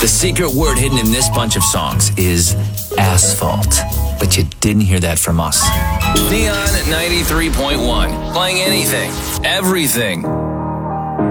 The secret word hidden in this bunch of songs is asphalt. But you didn't hear that from us. Neon 93.1. Playing anything, everything.